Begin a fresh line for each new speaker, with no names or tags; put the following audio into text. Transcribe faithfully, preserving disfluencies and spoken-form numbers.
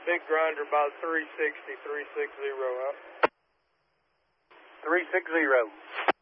big grinder about three sixty, three sixty out.
three sixty.